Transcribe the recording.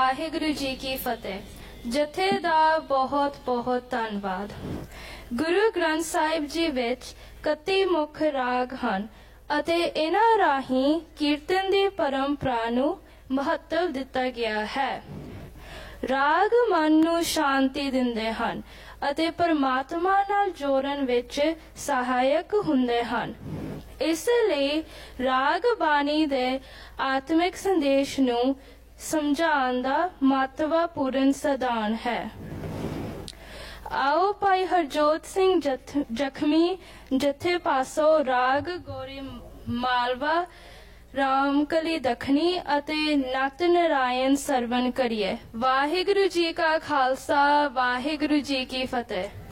ਵਾਹਿਗੁਰੂ ਜੀ ਕੀ ਫਤਿਹ। ਜਥੇ ਦਾ ਬਹੁਤ ਬਹੁਤ ਧੰਨਵਾਦ। ਗੁਰੂ ਗ੍ਰੰਥ ਸਾਹਿਬ ਜੀ ਵਿੱਚ 31 ਮੁੱਖ ਰਾਗ ਹਨ ਅਤੇ ਇਹਨਾਂ ਰਾਹੀਂ ਕੀਰਤਨ ਦੀ ਪਰੰਪਰਾ ਨੂੰ ਮਹੱਤਵ ਦਿੱਤਾ ਗਿਆ ਹੈ। ਰਾਗ ਮਨ ਨੂੰ ਸ਼ਾਂਤੀ ਦਿੰਦੇ ਹਨ ਅਤੇ ਪਰਮਾਤਮਾ ਨਾਲ ਜੋੜਨ ਵਿੱਚ ਸਹਾਇਕ ਹੁੰਦੇ ਹਨ। ਇਸ ਲਈ ਰਾਗ ਬਾਣੀ ਦੇ ਆਤਮਿਕ ਸੰਦੇਸ਼ ਨੂੰ ਸਮਝਾਉਣ ਦਾ ਮਹੱਤਵਪੂਰਨ ਸਾਧਨ ਹੈ। ਆਓ ਭਾਈ ਹਰਜੋਤ ਸਿੰਘ ਜ਼ਖਮੀ ਜਥੇ ਪਾਸੋਂ ਰਾਗ ਗੋਰੀ ਮਾਲਵਾ ਰਾਮਕਲੀ ਦੱਖਣੀ ਅਤੇ ਨਤ ਨਾਰਾਇਣ ਸਰਵਣ ਕਰੀਏ। ਵਾਹਿਗੁਰੂ ਜੀ ਕਾ ਖਾਲਸਾ, ਵਾਹਿਗੁਰੂ ਜੀ ਕੀ ਫਤਿਹ।